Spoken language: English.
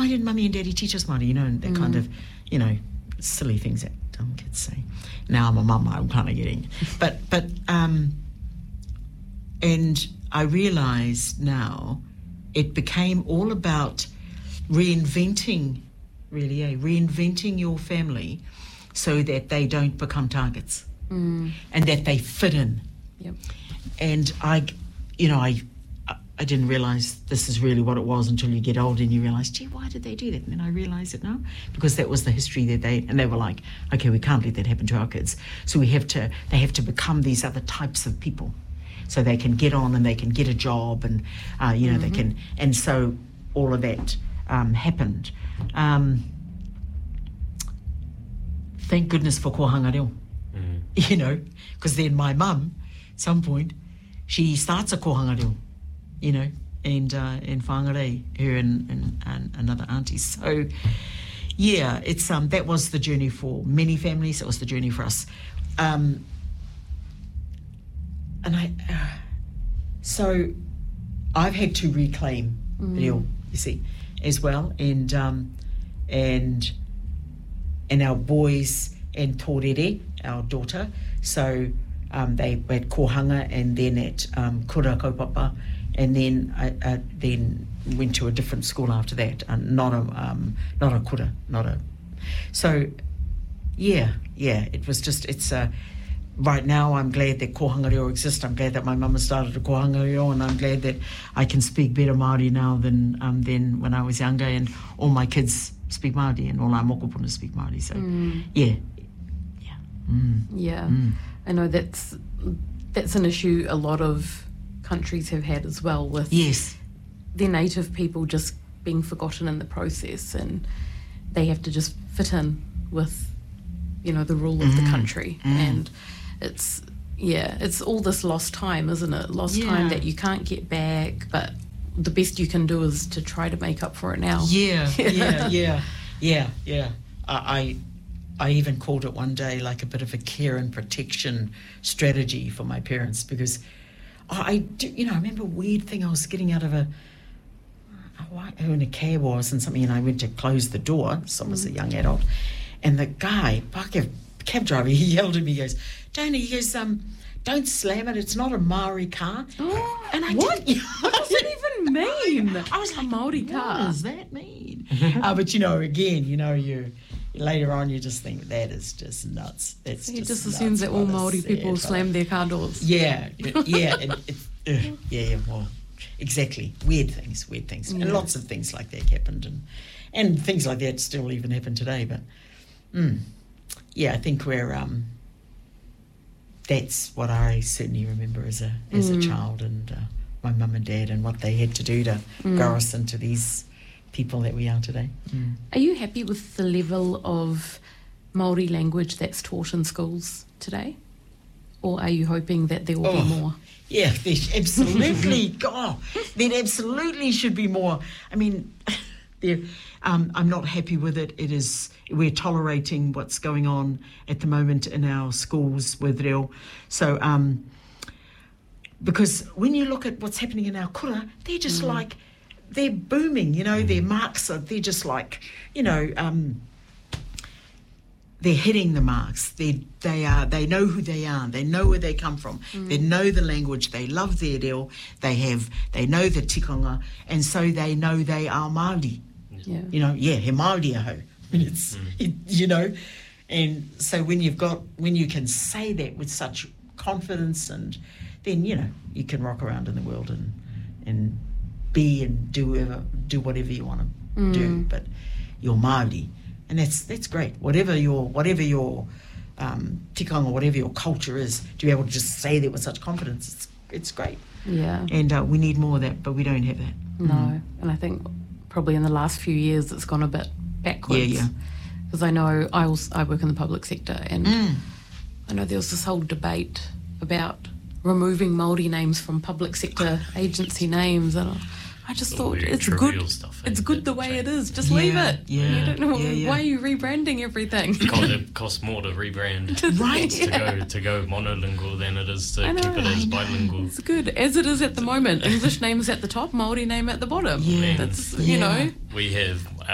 why didn't Mummy and Daddy teach us Māori? And that kind of, silly things that dumb kids say. Now I'm a mum, I'm kind of getting, but and I realised now it became all about reinventing your family so that they don't become targets and that they fit in. Yep. And I didn't realise this is really what it was until you get older and you realise, gee, why did they do that? And then I realise it now, because that was the history that they were like, okay, we can't let that happen to our kids. So they have to become these other types of people so they can get on and they can get a job and, they can, and so all of that happened. Thank goodness for kohanga reo, because then my mum, at some point, she starts a kohanga reo, and whangarei, her and another auntie. So, yeah, it's that was the journey for many families. It was the journey for us. So I've had to reclaim reo, you see, as well, and our boys and Tōrere, our daughter. So they had kohanga, and then at Kura Kaupapa, and then I then went to a different school after that, not a kura, So it was just, it's right now I'm glad that kohanga reo exists. I'm glad that my mum has started a kohanga reo, and I'm glad that I can speak better Māori now than when I was younger, and all my kids speak Māori and all our mokopuna speak Māori. So I know that's an issue a lot of countries have had as well, with their native people just being forgotten in the process, and they have to just fit in with the rule of the country, and it's all this lost time, isn't it? Lost time that you can't get back, but the best you can do is to try to make up for it now. I even called it one day like a bit of a care and protection strategy for my parents, because I remember a weird thing. I was getting out of who in a cab was and something, and I went to close the door. So I was a young adult, and the guy, cab driver, he yelled at me. He goes, "Dana," he goes, "don't slam it. It's not a Maori car." Oh, and I what? didn't. What does it even mean? I was like, a Maori car. What does that mean? But again, you later on you just think that is just nuts. That's he just nuts. assumes that all Maori people slam their car doors. Yeah. Well, exactly. Weird things, and lots of things like that happened, and things like that still even happen today. But I think we're that's what I certainly remember as a child, and my mum and dad, and what they had to do to grow us into these people that we are today. Are you happy with the level of Māori language that's taught in schools today? Or are you hoping that there will be more? Yeah, there's absolutely, there absolutely should be more. I mean, I'm not happy with it. We're tolerating what's going on at the moment in our schools with reo. So, because when you look at what's happening in our kura, they're just like, they're booming, their marks are, they're just like, they're hitting the marks. They know who they are. They know where they come from. They know the language. They love their reo. They know the tikanga, and so they know they are Māori. Yeah. He Māori aho. It's and so when you can say that with such confidence, and then you can rock around in the world and be and do whatever you want to do, but you're Māori. And that's great. Whatever your tikanga, whatever your culture is, to be able to just say that with such confidence, it's great. Yeah. And we need more of that, but we don't have that. No. And I think probably in the last few years it's gone a bit backwards. Yeah. Because I know I work in the public sector, and I know there was this whole debate about removing Māori names from public sector agency names, and I just thought it's good. It's good the way it is. Just leave it. Yeah. You don't know why are you rebranding everything. It costs more to rebrand right to go monolingual than it is to keep it as bilingual. It's good as it is at the moment. English names at the top, Māori name at the bottom. Yeah. That's we have